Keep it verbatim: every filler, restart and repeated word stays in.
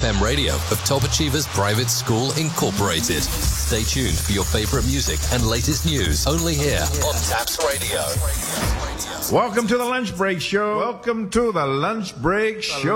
M radio of Top Achievers Private School Incorporated. Stay tuned for your favorite music and latest news only here on Taps Radio. Welcome to the Lunch Break Show. Welcome to the Lunch Break Show.